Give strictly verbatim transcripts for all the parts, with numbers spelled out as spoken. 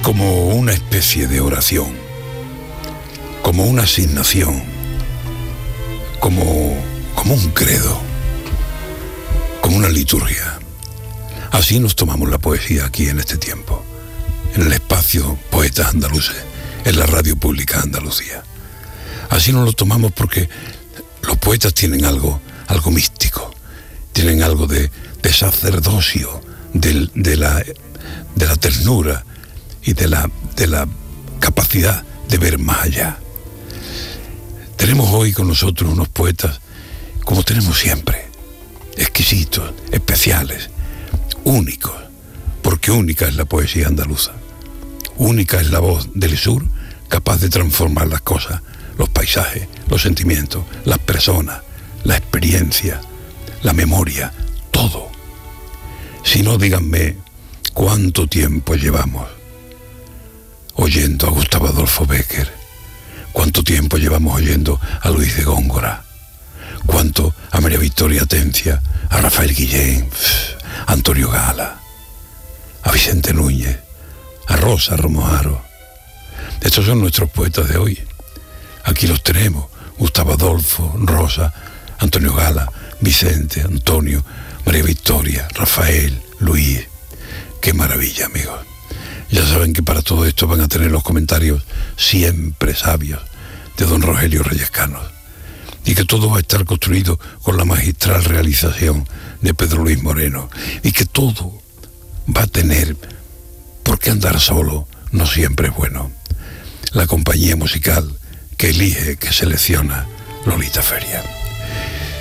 como una especie de oración, como una asignación, como, como un credo, como una liturgia. Así nos tomamos la poesía aquí en este tiempo, en el espacio Poetas Andaluces, en la radio pública de Andalucía. Así nos lo tomamos porque los poetas tienen algo, algo místico, tienen algo de, de sacerdocio, de, de, la, de la ternura y de la, de la capacidad de ver más allá. Tenemos hoy con nosotros unos poetas, como tenemos siempre, exquisitos, especiales, únicos, porque única es la poesía andaluza. Única es la voz del sur, capaz de transformar las cosas, los paisajes, los sentimientos, las personas, la experiencia, la memoria, todo. Si no, díganme cuánto tiempo llevamos oyendo a Gustavo Adolfo Bécquer, cuánto tiempo llevamos oyendo a Luis de Góngora, cuánto a María Victoria Atencia, a Rafael Guillén, a Antonio Gala, a Vicente Núñez, a Rosa Romojaro. Estos son nuestros poetas de hoy. Aquí los tenemos: Gustavo Adolfo, Rosa, Antonio Gala, Vicente, Antonio, María Victoria, Rafael, Luis. Qué maravilla, amigos. Ya saben que para todo esto van a tener los comentarios siempre sabios de don Rogelio Reyes Canos, y que todo va a estar construido con la magistral realización de Pedro Luis Moreno, y que todo va a tener, porque andar solo no siempre es bueno, la compañía musical que elige, que selecciona Lolita Feria.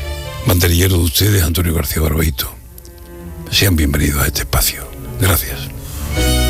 Banderillero de ustedes, Antonio García Barbeito. Sean bienvenidos a este espacio. Gracias.